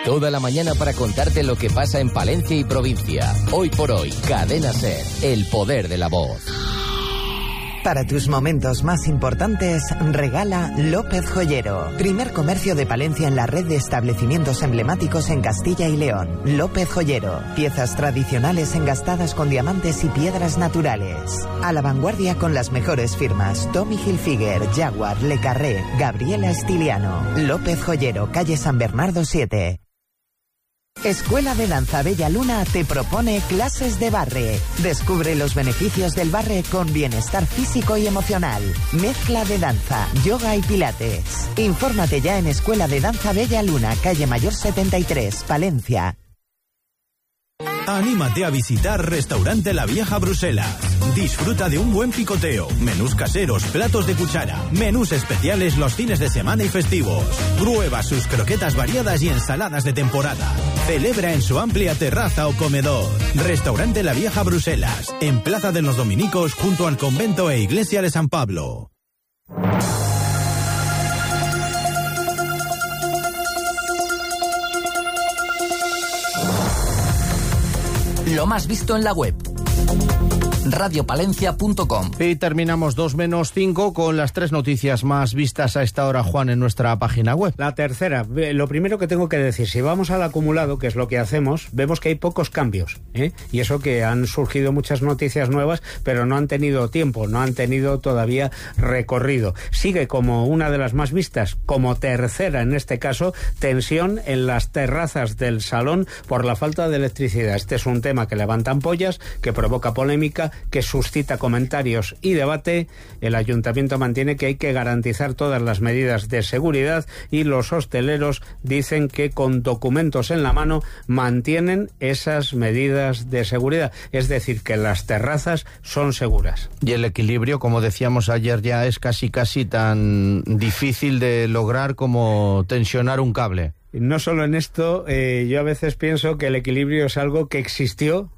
Toda la mañana para contarte lo que pasa en Palencia y provincia. Hoy por hoy, Cadena SER, el poder de la voz. Para tus momentos más importantes, regala López Joyero. Primer comercio de Palencia en la red de establecimientos emblemáticos en Castilla y León. López Joyero. Piezas tradicionales engastadas con diamantes y piedras naturales. A la vanguardia con las mejores firmas: Tommy Hilfiger, Jaguar, Le Carré, Gabriela Estiliano. López Joyero, calle San Bernardo 7. Escuela de Danza Bella Luna te propone clases de barre. Descubre los beneficios del barre con bienestar físico y emocional. Mezcla de danza, yoga y pilates. Infórmate ya en Escuela de Danza Bella Luna, calle Mayor 73, Palencia. Anímate a visitar Restaurante La Vieja Bruselas. Disfruta de un buen picoteo, menús caseros, platos de cuchara, menús especiales los fines de semana y festivos. Prueba sus croquetas variadas y ensaladas de temporada. Celebra en su amplia terraza o comedor. Restaurante La Vieja Bruselas, en Plaza de los Dominicos, junto al convento e iglesia de San Pablo. Lo más visto en la web. radiopalencia.com. Y terminamos 2:05 con las 3 noticias más vistas a esta hora, Juan, en nuestra página web. La tercera, lo primero que tengo que decir, si vamos al acumulado, que es lo que hacemos, vemos que hay pocos cambios, y eso que han surgido muchas noticias nuevas, pero no han tenido tiempo, no han tenido todavía recorrido. Sigue como una de las más vistas, como tercera en este caso, tensión en las terrazas del Salón por la falta de electricidad. Este es un tema que levanta ampollas, que provoca polémica, que suscita comentarios y debate. El ayuntamiento mantiene que hay que garantizar todas las medidas de seguridad y los hosteleros dicen que con documentos en la mano mantienen esas medidas de seguridad, es decir, que las terrazas son seguras. Y el equilibrio, como decíamos ayer, ya es casi tan difícil de lograr como tensionar un cable. No solo en esto, yo a veces pienso que el equilibrio es algo que existió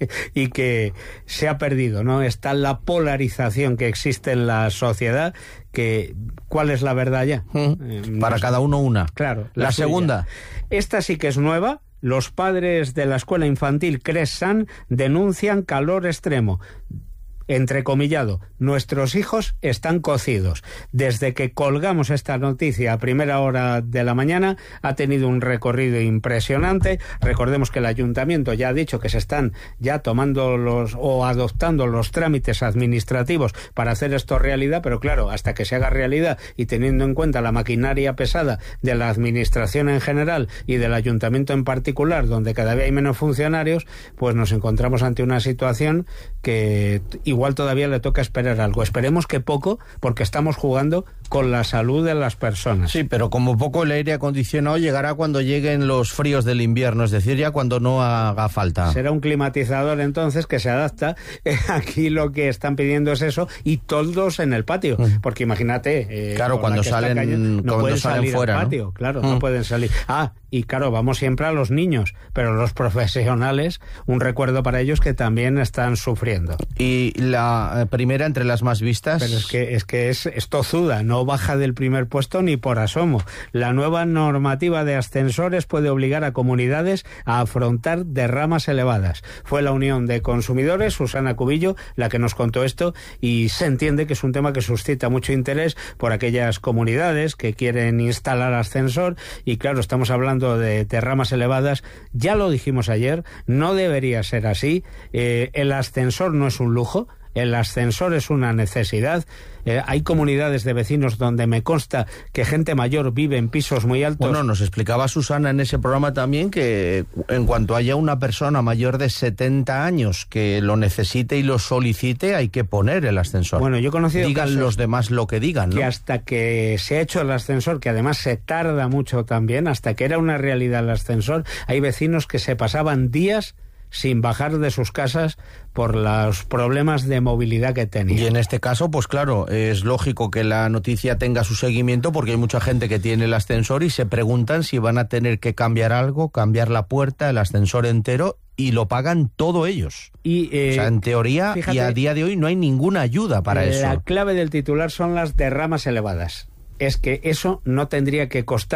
y que se ha perdido, ¿no? Está la polarización que existe en la sociedad, que ¿cuál es la verdad ya? Para cada uno una. Claro. La segunda. Esta sí que es nueva. Los padres de la escuela infantil Cressan denuncian calor extremo. Entrecomillado, nuestros hijos están cocidos. Desde que colgamos esta noticia a primera hora de la mañana ha tenido un recorrido impresionante. Recordemos que el ayuntamiento ya ha dicho que se están ya tomando o adoptando los trámites administrativos para hacer esto realidad, pero claro, hasta que se haga realidad y teniendo en cuenta la maquinaria pesada de la administración en general y del ayuntamiento en particular, donde cada vez hay menos funcionarios, pues nos encontramos ante una situación que igual todavía le toca esperar algo. Esperemos que poco, porque estamos jugando con la salud de las personas. Sí, pero como poco el aire acondicionado llegará cuando lleguen los fríos del invierno, es decir, ya cuando no haga falta. Será un climatizador entonces que se adapta. Aquí lo que están pidiendo es eso, y toldos en el patio, porque imagínate, claro, cuando salen, no pueden salir fuera, al patio, ¿no? Claro, no pueden salir. Y claro, vamos siempre a los niños, pero los profesionales, un recuerdo para ellos que también están sufriendo. Y la primera entre las más vistas. Pero es que es tozuda, no baja del primer puesto ni por asomo. La nueva normativa de ascensores puede obligar a comunidades a afrontar derramas elevadas. Fue la Unión de Consumidores, Susana Cubillo, la que nos contó esto, y se entiende que es un tema que suscita mucho interés por aquellas comunidades que quieren instalar ascensor, y claro, estamos hablando de derramas elevadas. Ya lo dijimos ayer, no debería ser así. El ascensor no es un lujo, el ascensor es una necesidad. Hay comunidades de vecinos donde me consta que gente mayor vive en pisos muy altos. Bueno, nos explicaba Susana en ese programa también que en cuanto haya una persona mayor de 70 años que lo necesite y lo solicite, hay que poner el ascensor. Bueno, yo he conocido digan los demás lo que digan, ¿no? Que hasta que se ha hecho el ascensor, que además se tarda mucho también, hasta que era una realidad el ascensor, hay vecinos que se pasaban días sin bajar de sus casas por los problemas de movilidad que tenían. Y en este caso, pues claro, es lógico que la noticia tenga su seguimiento, porque hay mucha gente que tiene el ascensor y se preguntan si van a tener que cambiar algo, cambiar la puerta, el ascensor entero, y lo pagan todo ellos. O sea, en teoría, fíjate, y a día de hoy no hay ninguna ayuda para eso. La clave del titular son las derramas elevadas. Es que eso no tendría que costar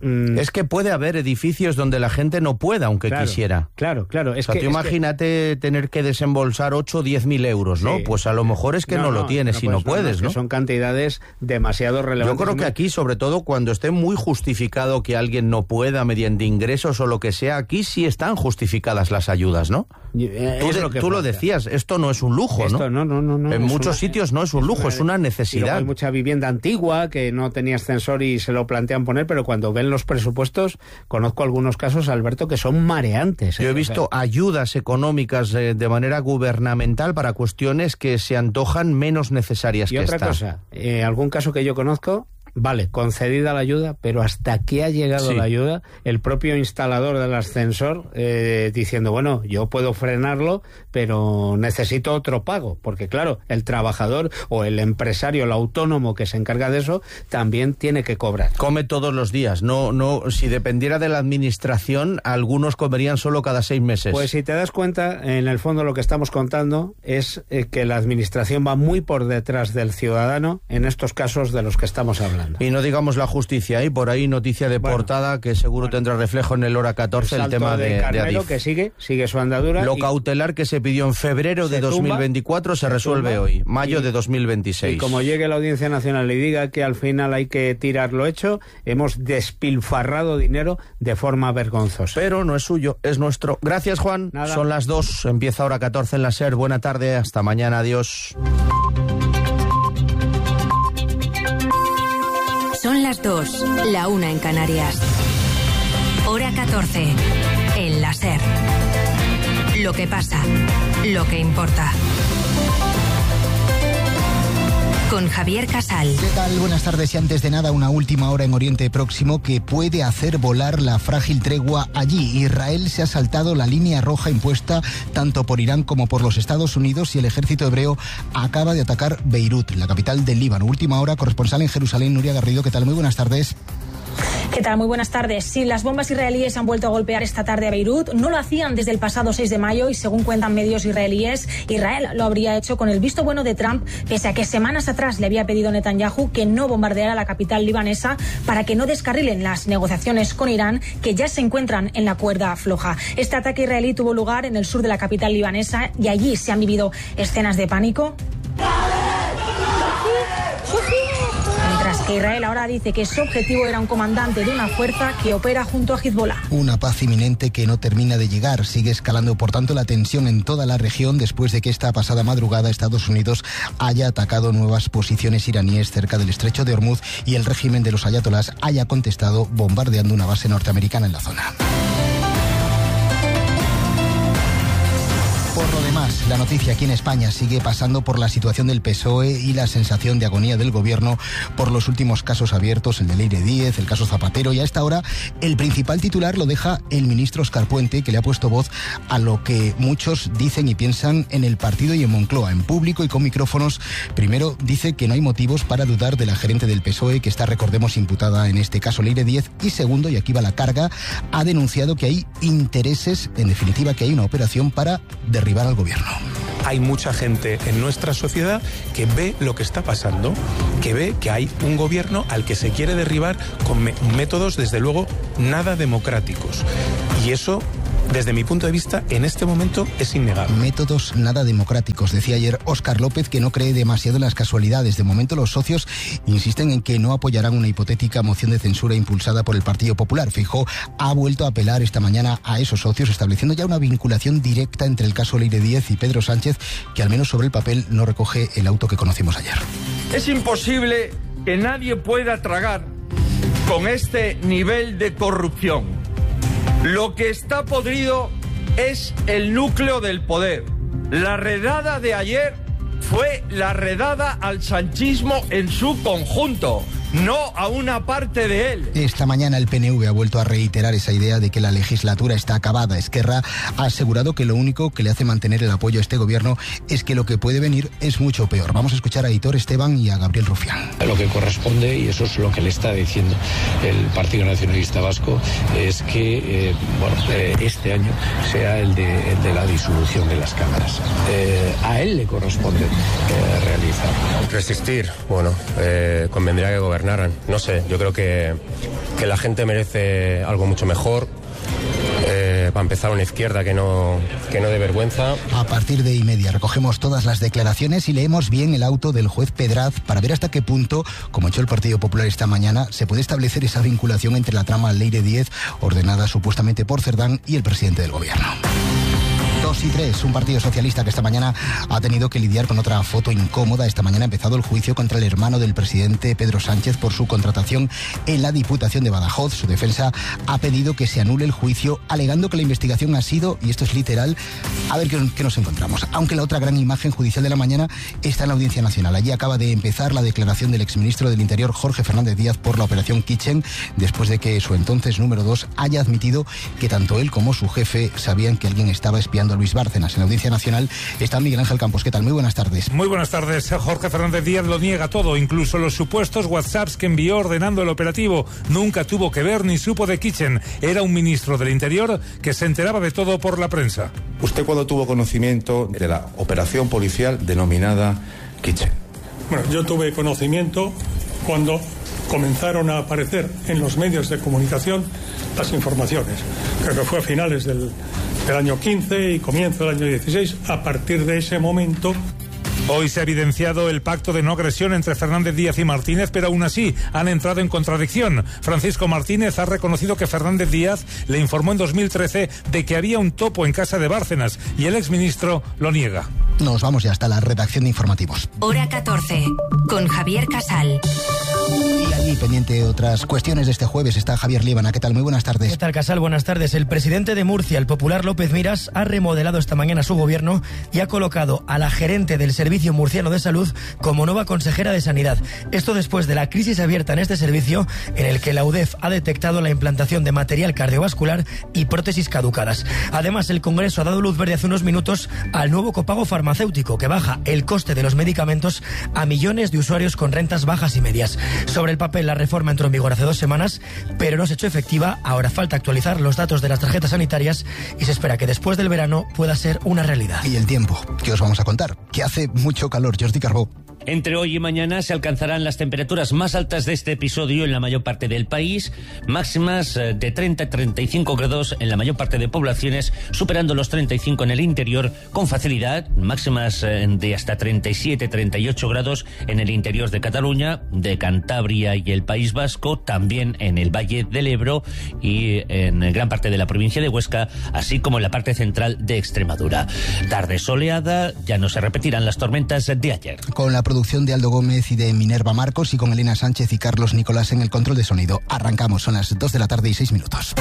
Es que puede haber edificios donde la gente no pueda, aunque quisiera. Claro. Tú imagínate tener que desembolsar 8 o 10 mil euros, ¿no? Sí. Pues a lo mejor es que no lo tienes y no puedes, ¿no? Que son cantidades demasiado relevantes. Yo creo que aquí, sobre todo, cuando esté muy justificado que alguien no pueda mediante ingresos o lo que sea, aquí sí están justificadas las ayudas, ¿no? Tú lo decías, esto no es un lujo, ¿no? No. En muchos sitios no es un lujo, es una necesidad. Hay mucha vivienda antigua que no tenía ascensor y se lo plantean poner, pero cuando ven los presupuestos, conozco algunos casos, Alberto, que son mareantes. Yo he visto ayudas económicas de manera gubernamental para cuestiones que se antojan menos necesarias que esta. Y otra cosa, algún caso que yo conozco, vale, concedida la ayuda, pero hasta qué ha llegado la ayuda, el propio instalador del ascensor diciendo, bueno, yo puedo frenarlo, pero necesito otro pago, porque claro, el trabajador o el empresario, el autónomo que se encarga de eso, también tiene que cobrar. Come todos los días, no, si dependiera de la administración, algunos comerían solo cada 6 meses. Pues si te das cuenta, en el fondo lo que estamos contando es que la administración va muy por detrás del ciudadano en estos casos de los que estamos hablando. Y no digamos la justicia, y por ahí noticia de portada que seguro tendrá reflejo en el Hora 14, el tema de Carmelo, Adif. Que sigue su andadura. Lo cautelar que se pidió en febrero de 2024 se resuelve hoy, mayo de 2026. Y como llegue la Audiencia Nacional y diga que al final hay que tirar lo hecho, hemos despilfarrado dinero de forma vergonzosa. Pero no es suyo, es nuestro. Gracias, Juan. Nada. Son las 2, empieza Hora 14 en la SER. Buena tarde, hasta mañana, adiós. Son las 2, la 1 en Canarias. Hora 14, en la SER. Lo que pasa, lo que importa. Con Javier Casal. ¿Qué tal? Buenas tardes. Y antes de nada, una última hora en Oriente Próximo que puede hacer volar la frágil tregua allí. Israel se ha saltado la línea roja impuesta tanto por Irán como por los Estados Unidos y el ejército hebreo acaba de atacar Beirut, la capital del Líbano. Última hora, corresponsal en Jerusalén, Nuria Garrido. ¿Qué tal? Muy buenas tardes. ¿Qué tal? Muy buenas tardes. Sí, las bombas israelíes han vuelto a golpear esta tarde a Beirut. No lo hacían desde el pasado 6 de mayo y según cuentan medios israelíes, Israel lo habría hecho con el visto bueno de Trump, pese a que semanas atrás le había pedido Netanyahu que no bombardeara la capital libanesa para que no descarrilen las negociaciones con Irán, que ya se encuentran en la cuerda floja. Este ataque israelí tuvo lugar en el sur de la capital libanesa y allí se han vivido escenas de pánico. Mientras que Israel ahora dice que su objetivo era un comandante de una fuerza que opera junto a Hezbollah. Una paz inminente que no termina de llegar. Sigue escalando, por tanto, la tensión en toda la región después de que esta pasada madrugada Estados Unidos haya atacado nuevas posiciones iraníes cerca del estrecho de Hormuz y el régimen de los ayatolás haya contestado bombardeando una base norteamericana en la zona. Por lo demás, la noticia aquí en España sigue pasando por la situación del PSOE y la sensación de agonía del gobierno por los últimos casos abiertos, el de Leire Díez, el caso Zapatero, y a esta hora el principal titular lo deja el ministro Óscar Puente, que le ha puesto voz a lo que muchos dicen y piensan en el partido y en Moncloa, en público y con micrófonos. Primero, dice que no hay motivos para dudar de la gerente del PSOE, que está, recordemos, imputada en este caso, Leire Díez, y segundo, y aquí va la carga, ha denunciado que hay intereses, en definitiva, que hay una operación para derribar al gobierno. Hay mucha gente en nuestra sociedad que ve lo que está pasando, que ve que hay un gobierno al que se quiere derribar con métodos, desde luego, nada democráticos. Y eso, desde mi punto de vista, en este momento es innegable. Métodos nada democráticos, decía ayer Óscar López, que no cree demasiado en las casualidades. De momento los socios insisten en que no apoyarán una hipotética moción de censura impulsada por el Partido Popular. Feijóo ha vuelto a apelar esta mañana a esos socios, estableciendo ya una vinculación directa entre el caso Leire Díez y Pedro Sánchez, que al menos sobre el papel no recoge el auto que conocimos ayer. Es imposible que nadie pueda tragar con este nivel de corrupción. Lo que está podrido es el núcleo del poder. La redada de ayer fue la redada al sanchismo en su conjunto, no a una parte de él. Esta mañana el PNV ha vuelto a reiterar esa idea de que la legislatura está acabada. Esquerra ha asegurado que lo único que le hace mantener el apoyo a este gobierno es que lo que puede venir es mucho peor. Vamos a escuchar a Aitor Esteban y a Gabriel Rufián. Lo que corresponde, y eso es lo que le está diciendo el Partido Nacionalista Vasco, es que este año sea el de la disolución de las cámaras. A él le corresponde realizar. Resistir, convendría que gobernar. gobernaran. No sé, yo creo que la gente merece algo mucho mejor. Para empezar, una izquierda que no dé vergüenza. A partir de 1:30 recogemos todas las declaraciones y leemos bien el auto del juez Pedraz para ver hasta qué punto, como ha hecho el Partido Popular esta mañana, se puede establecer esa vinculación entre la trama Leire Díez, ordenada supuestamente por Cerdán, y el presidente del gobierno. 2 y 3, un partido socialista que esta mañana ha tenido que lidiar con otra foto incómoda. Esta mañana ha empezado el juicio contra el hermano del presidente, Pedro Sánchez, por su contratación en la Diputación de Badajoz. Su defensa ha pedido que se anule el juicio, alegando que la investigación ha sido, y esto es literal, a ver qué nos encontramos. Aunque la otra gran imagen judicial de la mañana está en la Audiencia Nacional. Allí acaba de empezar la declaración del exministro del Interior, Jorge Fernández Díaz, por la operación Kitchen, después de que su entonces número 2 haya admitido que tanto él como su jefe sabían que alguien estaba espiando a Luis Bárcenas. En la Audiencia Nacional está Miguel Ángel Campos. ¿Qué tal? Muy buenas tardes. Muy buenas tardes. Jorge Fernández Díaz lo niega todo, incluso los supuestos WhatsApps que envió ordenando el operativo. Nunca tuvo que ver ni supo de Kitchen. Era un ministro del Interior que se enteraba de todo por la prensa. ¿Usted cuándo tuvo conocimiento de la operación policial denominada Kitchen? Bueno, yo tuve conocimiento cuando comenzaron a aparecer en los medios de comunicación las informaciones. Creo que fue a finales del año 15 y comienzo del año 16. A partir de ese momento... Hoy se ha evidenciado el pacto de no agresión entre Fernández Díaz y Martínez, pero aún así han entrado en contradicción. Francisco Martínez ha reconocido que Fernández Díaz le informó en 2013 de que había un topo en casa de Bárcenas y el exministro lo niega. Nos vamos ya hasta la redacción de informativos. Hora 14, con Javier Casal. Y allí, pendiente de otras cuestiones de este jueves, está Javier Líbana. ¿Qué tal? Muy buenas tardes. ¿Qué tal, Casal? Buenas tardes. El presidente de Murcia, el popular López Miras, ha remodelado esta mañana su gobierno y ha colocado a la gerente del Servicio Murciano de Salud como nueva consejera de Sanidad. Esto después de la crisis abierta en este servicio, en el que la UDEF ha detectado la implantación de material cardiovascular y prótesis caducadas. Además, el Congreso ha dado luz verde hace unos minutos al nuevo copago farmacéutico, que baja el coste de los medicamentos a millones de usuarios con rentas bajas y medias. Sobre el papel, la reforma entró en vigor hace 2 semanas, pero no se ha hecho efectiva. Ahora falta actualizar los datos de las tarjetas sanitarias y se espera que después del verano pueda ser una realidad. Y el tiempo, ¿qué os vamos a contar? Que hace mucho calor. Jordi Carbó. Entre hoy y mañana se alcanzarán las temperaturas más altas de este episodio en la mayor parte del país, máximas de 30 a 35 grados en la mayor parte de poblaciones, superando los 35 en el interior con facilidad, máximas de hasta 37, 38 grados en el interior de Cataluña, de Cantabria y el País Vasco, también en el Valle del Ebro y en gran parte de la provincia de Huesca, así como en la parte central de Extremadura. Tarde soleada, ya no se repetirán las tormentas de ayer. Con la producción de Aldo Gómez y de Minerva Marcos y con Elena Sánchez y Carlos Nicolás en el control de sonido. Arrancamos, son las 2 de la tarde y 6 minutos.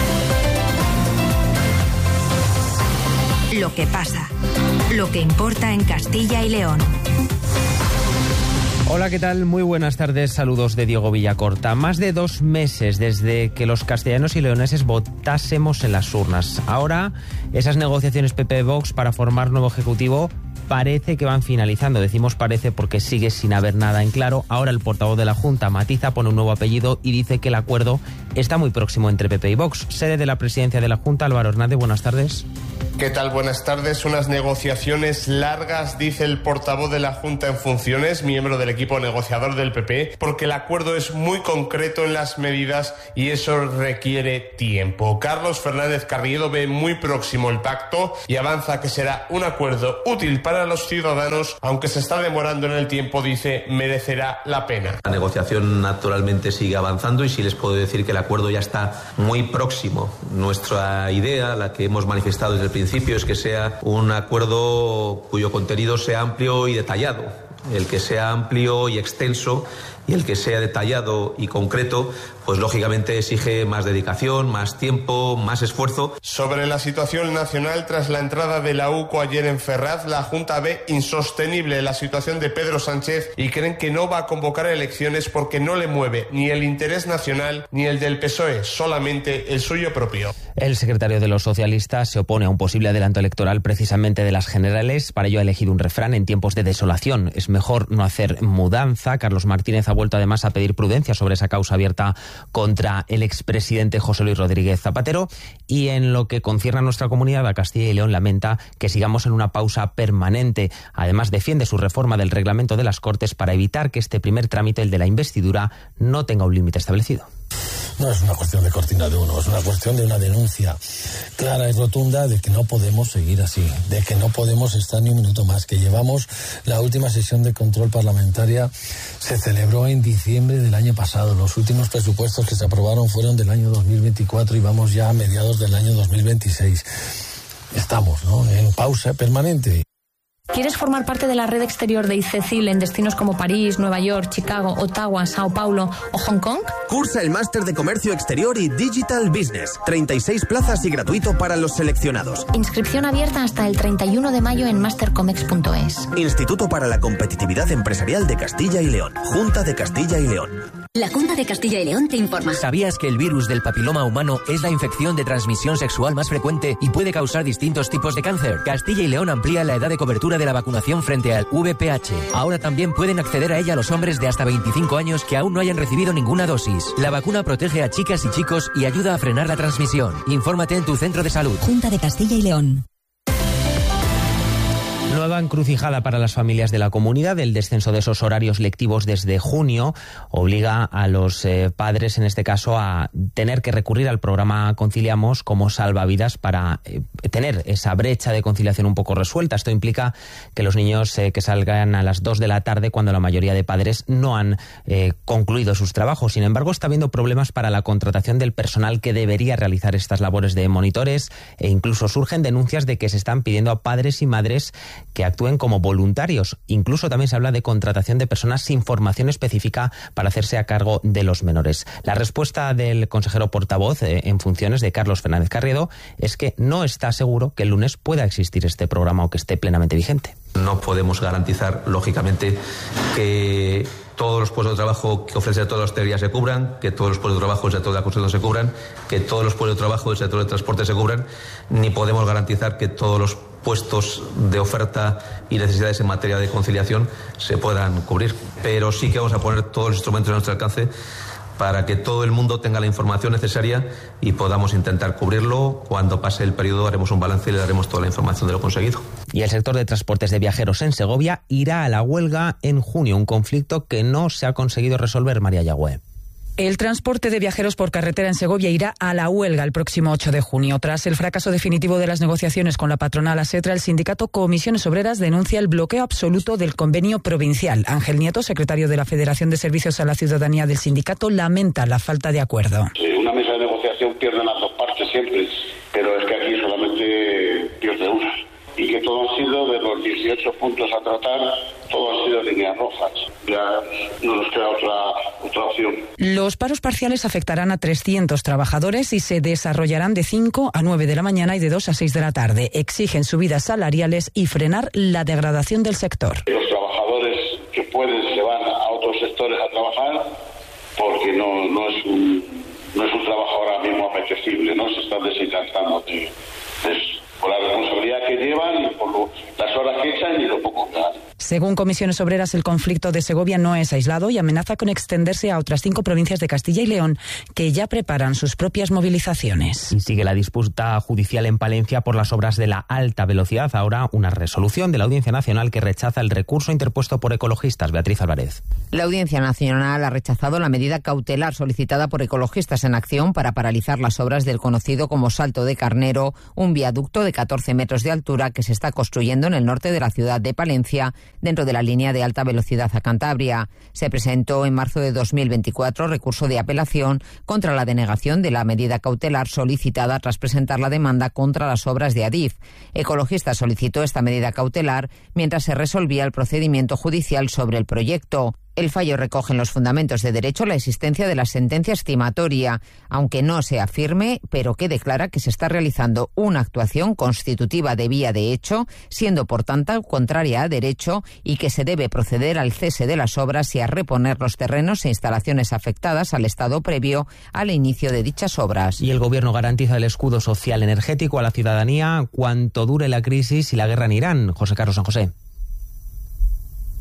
Lo que pasa, lo que importa en Castilla y León. Hola, ¿qué tal? Muy buenas tardes, saludos de Diego Villacorta. Más de 2 meses desde que los castellanos y leoneses votásemos en las urnas. Ahora, esas negociaciones PP-Vox para formar nuevo ejecutivo parece que van finalizando. Decimos parece porque sigue sin haber nada en claro. Ahora el portavoz de la Junta matiza, pone un nuevo apellido y dice que el acuerdo está muy próximo entre PP y Vox. Sede de la presidencia de la Junta, Álvaro Hernández, buenas tardes. ¿Qué tal? Buenas tardes. Unas negociaciones largas, dice el portavoz de la Junta en funciones, miembro del equipo negociador del PP, porque el acuerdo es muy concreto en las medidas y eso requiere tiempo. Carlos Fernández Carriedo ve muy próximo el pacto y avanza que será un acuerdo útil para los ciudadanos, aunque se está demorando en el tiempo, dice, merecerá la pena. La negociación naturalmente sigue avanzando y sí les puedo decir que el acuerdo ya está muy próximo. Nuestra idea, la que hemos manifestado desde el principio, es que sea un acuerdo cuyo contenido sea amplio y detallado. El que sea amplio y extenso y el que sea detallado y concreto, pues lógicamente exige más dedicación, más tiempo, más esfuerzo. Sobre la situación nacional, tras la entrada de la UCO ayer en Ferraz, la Junta ve insostenible la situación de Pedro Sánchez y creen que no va a convocar elecciones porque no le mueve ni el interés nacional ni el del PSOE, solamente el suyo propio. El secretario de los socialistas se opone a un posible adelanto electoral precisamente de las generales. Para ello ha elegido un refrán: en tiempos de desolación es mejor no hacer mudanza. Carlos Martínez ha vuelto además a pedir prudencia sobre esa causa abierta contra el expresidente José Luis Rodríguez Zapatero. Y en lo que concierne a nuestra comunidad, a Castilla y León lamenta que sigamos en una pausa permanente. Además, defiende su reforma del reglamento de las Cortes para evitar que este primer trámite, el de la investidura, no tenga un límite establecido. No es una cuestión de cortina de humo, es una cuestión de una denuncia clara y rotunda de que no podemos seguir así, de que no podemos estar ni un minuto más, que llevamos la última sesión de control parlamentaria, se celebró en diciembre del año pasado, los últimos presupuestos que se aprobaron fueron del año 2024 y vamos ya a mediados del año 2026. Estamos, ¿no?, en pausa permanente. ¿Quieres formar parte de la red exterior de ICECIL en destinos como París, Nueva York, Chicago, Ottawa, Sao Paulo o Hong Kong? Cursa el máster de Comercio Exterior y Digital Business. 36 plazas y gratuito para los seleccionados. Inscripción abierta hasta el 31 de mayo en mastercomex.es. Instituto para la Competitividad Empresarial de Castilla y León. Junta de Castilla y León. La Junta de Castilla y León te informa. ¿Sabías que el virus del papiloma humano es la infección de transmisión sexual más frecuente y puede causar distintos tipos de cáncer? Castilla y León amplía la edad de cobertura de la vacunación frente al VPH. Ahora también pueden acceder a ella los hombres de hasta 25 años que aún no hayan recibido ninguna dosis. La vacuna protege a chicas y chicos y ayuda a frenar la transmisión. Infórmate en tu centro de salud. Junta de Castilla y León. Nueva encrucijada para las familias de la comunidad. El descenso de esos horarios lectivos desde junio obliga a los padres, en este caso, a tener que recurrir al programa Conciliamos como salvavidas para tener esa brecha de conciliación un poco resuelta. Esto implica que los niños que salgan a las 2 de la tarde, cuando la mayoría de padres no han concluido sus trabajos. Sin embargo, está habiendo problemas para la contratación del personal que debería realizar estas labores de monitores e incluso surgen denuncias de que se están pidiendo a padres y madres que actúen como voluntarios. Incluso también se habla de contratación de personas sin formación específica para hacerse a cargo de los menores. La respuesta del consejero portavoz en funciones de Carlos Fernández Carriedo es que no está seguro que el lunes pueda existir este programa o que esté plenamente vigente. No podemos garantizar, lógicamente, que todos los puestos de trabajo que ofrece toda la hostelería se cubran, que todos los puestos de trabajo del sector de la construcción se cubran, que todos los puestos de trabajo del sector del transporte se cubran, ni podemos garantizar que todos los puestos de oferta y necesidades en materia de conciliación se puedan cubrir. Pero sí que vamos a poner todos los instrumentos a nuestro alcance para que todo el mundo tenga la información necesaria y podamos intentar cubrirlo. Cuando pase el periodo haremos un balance y le daremos toda la información de lo conseguido. Y el sector de transportes de viajeros en Segovia irá a la huelga en junio, un conflicto que no se ha conseguido resolver, María Yagüe. El transporte de viajeros por carretera en Segovia irá a la huelga el próximo 8 de junio. Tras el fracaso definitivo de las negociaciones con la patronal ASETRA, el sindicato Comisiones Obreras denuncia el bloqueo absoluto del convenio provincial. Ángel Nieto, secretario de la Federación de Servicios a la Ciudadanía del sindicato, lamenta la falta de acuerdo. Una mesa de negociación pierde las dos partes siempre, pero es que aquí solamente pierde una. Y que todo ha sido, de los 18 puntos a tratar, todo ha sido líneas rojas. Ya no nos queda otra opción. Los paros parciales afectarán a 300 trabajadores y se desarrollarán de 5 a 9 de la mañana y de 2 a 6 de la tarde. Exigen subidas salariales y frenar la degradación del sector. Los trabajadores que pueden se van a otros sectores a trabajar porque no es un trabajo ahora mismo apetecible, ¿no? Se están desencantando de eso, por la responsabilidad que llevan y por las horas que echan y lo poco que dan. Según Comisiones Obreras, el conflicto de Segovia no es aislado y amenaza con extenderse a otras 5 provincias de Castilla y León que ya preparan sus propias movilizaciones. Y sigue la disputa judicial en Palencia por las obras de la alta velocidad. Ahora una resolución de la Audiencia Nacional que rechaza el recurso interpuesto por ecologistas. Beatriz Álvarez. La Audiencia Nacional ha rechazado la medida cautelar solicitada por Ecologistas en Acción para paralizar las obras del conocido como Salto de Carnero, un viaducto de 14 metros de altura que se está construyendo en el norte de la ciudad de Palencia, dentro de la línea de alta velocidad a Cantabria. Se presentó en marzo de 2024 recurso de apelación contra la denegación de la medida cautelar solicitada tras presentar la demanda contra las obras de Adif. Ecologistas solicitó esta medida cautelar mientras se resolvía el procedimiento judicial sobre el proyecto. El fallo recoge en los fundamentos de derecho la existencia de la sentencia estimatoria, aunque no sea firme, pero que declara que se está realizando una actuación constitutiva de vía de hecho, siendo por tanto contraria a derecho, y que se debe proceder al cese de las obras y a reponer los terrenos e instalaciones afectadas al estado previo al inicio de dichas obras. Y el Gobierno garantiza el escudo social energético a la ciudadanía cuanto dure la crisis y la guerra en Irán. José Carlos San José.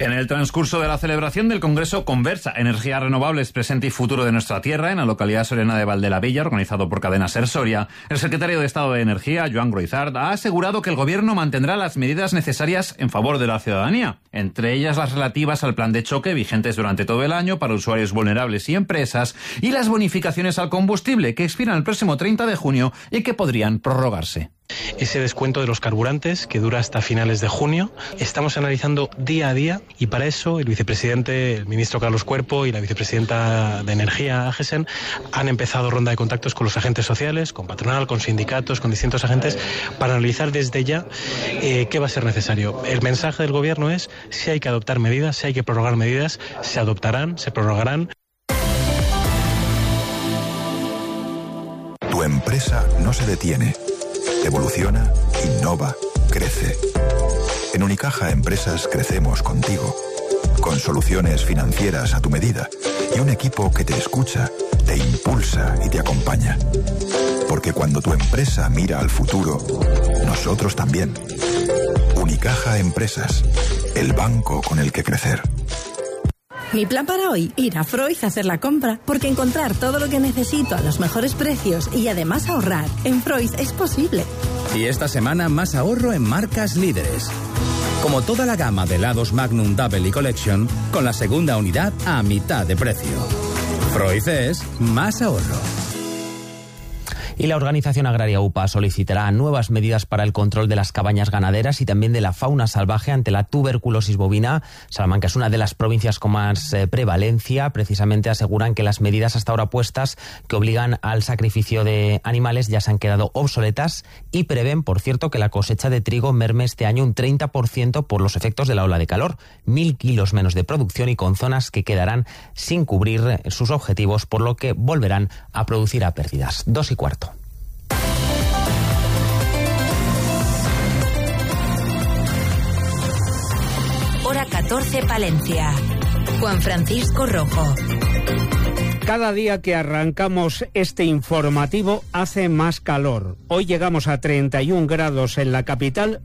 En el transcurso de la celebración del Congreso Conversa, Energías Renovables, Presente y Futuro de Nuestra Tierra, en la localidad soriana de Valdelavilla, organizado por Cadena Ser Soria, el secretario de Estado de Energía, Joan Groizard, ha asegurado que el Gobierno mantendrá las medidas necesarias en favor de la ciudadanía, entre ellas las relativas al plan de choque vigentes durante todo el año para usuarios vulnerables y empresas, y las bonificaciones al combustible, que expiran el próximo 30 de junio y que podrían prorrogarse. Ese descuento de los carburantes que dura hasta finales de junio. Estamos analizando día a día y para eso el vicepresidente, el ministro Carlos Cuerpo y la vicepresidenta de Energía, Agesen, han empezado ronda de contactos con los agentes sociales, con patronal, con sindicatos, con distintos agentes para analizar desde ya qué va a ser necesario. El mensaje del Gobierno es: si hay que adoptar medidas, si hay que prorrogar medidas, se adoptarán, se prorrogarán. Tu empresa no se detiene. Evoluciona, innova, crece. En Unicaja Empresas crecemos contigo, con soluciones financieras a tu medida y un equipo que te escucha, te impulsa y te acompaña. Porque cuando tu empresa mira al futuro, nosotros también. Unicaja Empresas, el banco con el que crecer. Mi plan para hoy, ir a Freud a hacer la compra, porque encontrar todo lo que necesito a los mejores precios y además ahorrar en Freud es posible. Y esta semana más ahorro en marcas líderes. Como toda la gama de helados Magnum Double y Collection, con la segunda unidad a mitad de precio. Freud es más ahorro. Y la organización agraria UPA solicitará nuevas medidas para el control de las cabañas ganaderas y también de la fauna salvaje ante la tuberculosis bovina. Salamanca es una de las provincias con más prevalencia. Precisamente aseguran que las medidas hasta ahora puestas que obligan al sacrificio de animales ya se han quedado obsoletas y prevén, por cierto, que la cosecha de trigo merme este año un 30% por los efectos de la ola de calor. 1.000 kilos menos de producción y con zonas que quedarán sin cubrir sus objetivos, por lo que volverán a producir a pérdidas. 2:15. Hora 14, Palencia. Juan Francisco Rojo. Cada día que arrancamos este informativo hace más calor. Hoy llegamos a 31 grados en la capital,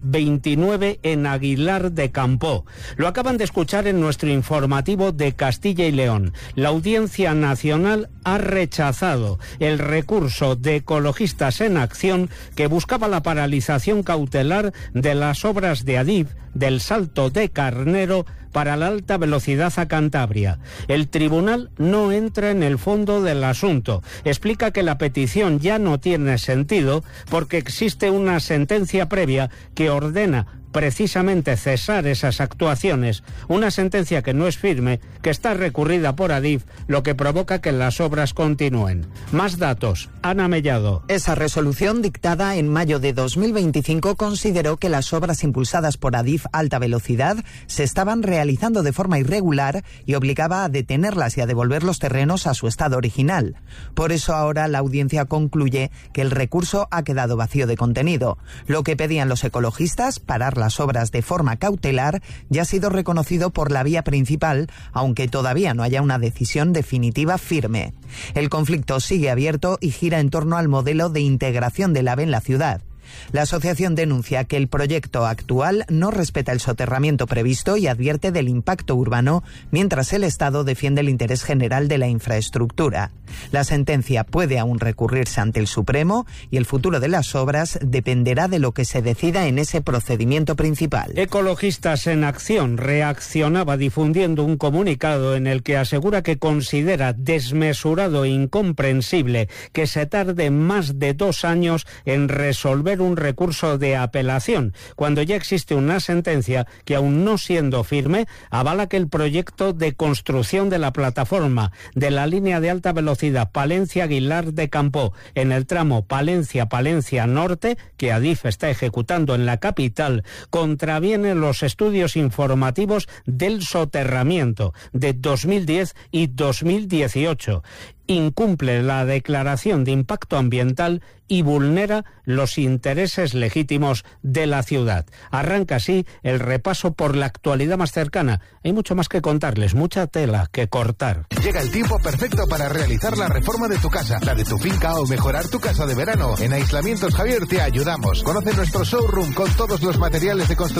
29 en Aguilar de Campoo. Lo acaban de escuchar en nuestro informativo de Castilla y León. La Audiencia Nacional ha rechazado el recurso de Ecologistas en Acción que buscaba la paralización cautelar de las obras de Adif del Salto de Carnero para la alta velocidad a Cantabria. El tribunal no entra en el fondo del asunto. Explica que la petición ya no tiene sentido porque existe una sentencia previa que ordena precisamente cesar esas actuaciones, una sentencia que no es firme, que está recurrida por Adif, lo que provoca que las obras continúen. Más datos, Ana Mellado. Esa resolución dictada en mayo de 2025 consideró que las obras impulsadas por Adif Alta Velocidad se estaban realizando de forma irregular y obligaba a detenerlas y a devolver los terrenos a su estado original. Por eso ahora la audiencia concluye que el recurso ha quedado vacío de contenido. Lo que pedían los ecologistas, parar las obras de forma cautelar, ya ha sido reconocido por la vía principal, aunque todavía no haya una decisión definitiva firme. El conflicto sigue abierto y gira en torno al modelo de integración del AVE en la ciudad. La asociación denuncia que el proyecto actual no respeta el soterramiento previsto y advierte del impacto urbano, mientras el Estado defiende el interés general de la infraestructura. La sentencia puede aún recurrirse ante el Supremo y el futuro de las obras dependerá de lo que se decida en ese procedimiento principal. Ecologistas en Acción reaccionaba difundiendo un comunicado en el que asegura que considera desmesurado e incomprensible que se tarde más de 2 años en resolver un recurso de apelación, cuando ya existe una sentencia que, aún no siendo firme, avala que el proyecto de construcción de la plataforma de la línea de alta velocidad Palencia-Aguilar de Campoo en el tramo Palencia-Palencia Norte, que Adif está ejecutando en la capital, contraviene los estudios informativos del soterramiento de 2010 y 2018. Incumple la declaración de impacto ambiental y vulnera los intereses legítimos de la ciudad. Arranca así el repaso por la actualidad más cercana. Hay mucho más que contarles, mucha tela que cortar. Llega el tiempo perfecto para realizar la reforma de tu casa, la de tu finca o mejorar tu casa de verano. En Aislamientos Javier te ayudamos. Conoce nuestro showroom con todos los materiales de construcción